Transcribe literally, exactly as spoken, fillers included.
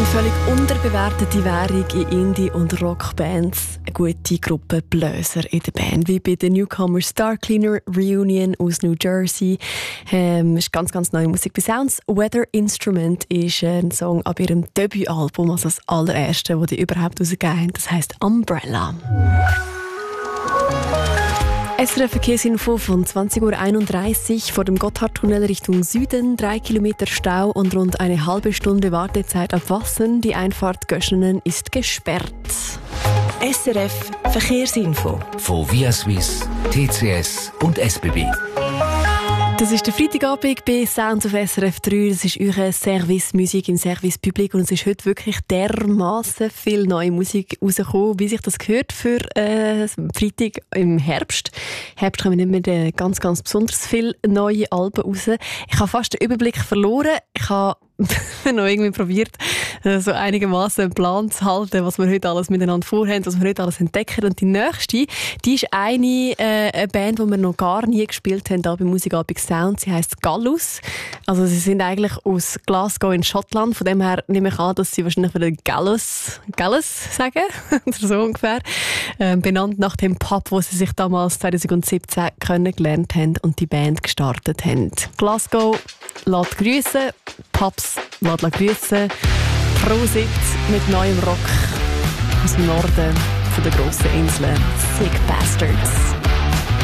Die völlig unterbewertete Währung in Indie- und Rockbands. Eine gute Gruppe Bläser in der Band, wie bei den Newcomer Star Cleaner Reunion aus New Jersey. Ähm, ist ganz, ganz neue Musik bei Sounds. Weather Instrument ist ein Song ab ihrem Debütalbum, also das allererste, das die überhaupt rausgegeben haben. Das heisst Umbrella. S R F-Verkehrsinfo von zwanzig Uhr einunddreißig vor dem Gotthardtunnel Richtung Süden. Drei Kilometer Stau und rund eine halbe Stunde Wartezeit ab Wassen. Die Einfahrt Göschenen ist gesperrt. S R F Verkehrsinfo von Via Suisse, T C S und S B B. Das ist der Freitagabend bei Sounds auf S R F drei. Das ist eure Service-Musik im Service Public und es ist heute wirklich dermassen viel neue Musik rausgekommen, wie sich das gehört für äh, Freitag im Herbst. Im Herbst kommen nicht mehr ganz, ganz besonders viele neue Alben raus. Ich habe fast den Überblick verloren. Ich habe noch irgendwie probiert, so einigermaßen einen Plan zu halten, was wir heute alles miteinander vorhaben, was wir heute alles entdecken. Und die nächste, die ist eine, äh, eine Band, die wir noch gar nie gespielt haben, hier bei Musikabend Sound. Sie heisst Gallus. Also sie sind eigentlich aus Glasgow in Schottland. Von dem her nehme ich an, dass sie wahrscheinlich wieder Gallus, Gallus sagen, oder so ungefähr. Ähm, benannt nach dem Pub, wo sie sich damals zwanzig siebzehn kennengelernt haben und die Band gestartet haben. Glasgow lässt grüssen, Pubs lässt grüssen. Prosit mit neuem Rock aus dem Norden von der grossen Insel. Sick Bastards.